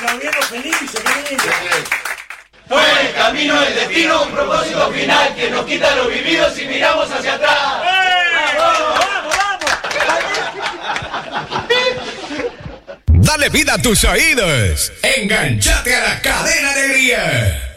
aplaudiendo felices, qué lindo. Fue el camino del destino, un propósito final que nos quita lo vivido si miramos hacia atrás. Dale vida a tus oídos. Enganchate a la cadena alegría.